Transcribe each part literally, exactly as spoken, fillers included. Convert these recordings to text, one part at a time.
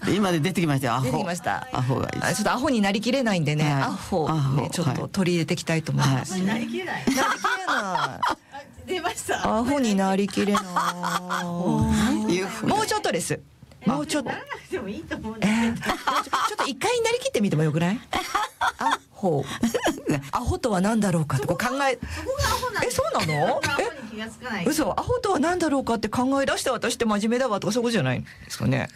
今で出てきましたよ。アホ。 出てきました。 アホがいい。 ちょっとアホになりきれないんでね、はい、アホねちょっと取り入れていきたいと思います。 はい、なりきれない。 なりきれない。 出ました。 アホになりきれない。もうちょっとです。もうちょっと。 ならなくてもいいと思うんえですけど。 ー、ちょっと一回なりきってみてもよくない？アホ。アホとは何だろうかってこう考え。 そこがアホなんです。 え、そうなの？ え、気がつかない。 嘘、アホとは何だろうかって考え出して私って真面目だわとかそういうことじゃないんですかね。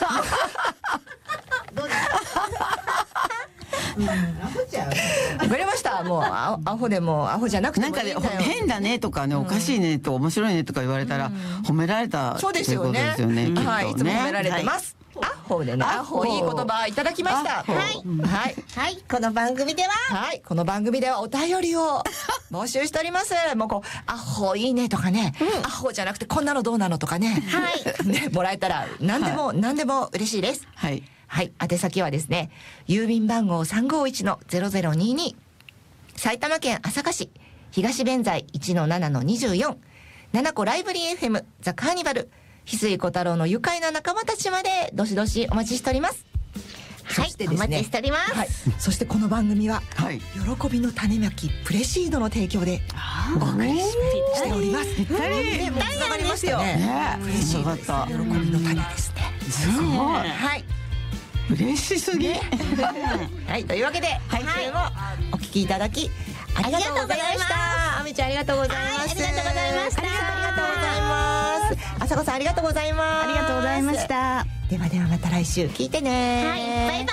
どうですか？うん、アホちゃう。 わかりました。もうアホでもアホじゃなくてもいいんだよ。 なんかね、変だねとかね、おかしいねと面白いねとか言われたら、褒められたそうですよね。はい、いつも褒められてます。アホでね、アホいい言葉いただきました。はいはい、はい、この番組では、 はい、この番組ではお便りを募集しております。もうこうアホいいねとかね、アホじゃなくてこんなのどうなのとかね、はい、ねもらえたら何でも何でも嬉しいです。 はい。 はい、宛先はですね、郵便番号 さんごいちのゼロゼロにーに、埼玉県朝霞市東弁財 いちのななのにじゅうよん、七子ライブリー エフエム ザ・カーニバル、翡翠小太郎の愉快な仲間たちまでどしどしお待ちしております。 はい、そしてですね、お待ちしております。 はい、そしてこの番組は、 はい、 喜びの種まきプレシードの提供でお送りしております。ぴったり、ね、もう繋がりましたね。 ね、 プレシードです。喜びの種ですね。 すごい。 はい。 嬉しすぎ。 はい、というわけで、はい、今週もお聞きいただきありがとうございました。あみちゃんありがとうございます。 ありがとうございました。 ありがとうございます。あさこさんありがとうございます。 ありがとうございました。 ではではまた来週聞いてね。 はい、バイバイ。